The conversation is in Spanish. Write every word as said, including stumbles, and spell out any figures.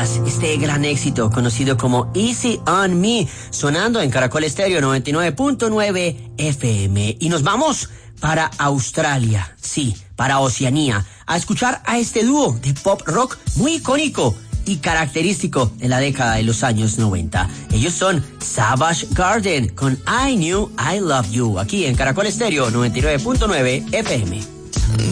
Vegas, este gran éxito conocido como Easy on Me, sonando en Caracol Estéreo noventa y nueve punto nueve F M. Y nos vamos para Australia, sí, para Oceanía, a escuchar a este dúo de pop rock muy icónico y característico de la década de los años noventa. Ellos son Savage Garden con I Knew I Love You, aquí en Caracol Estéreo noventa y nueve punto nueve F M.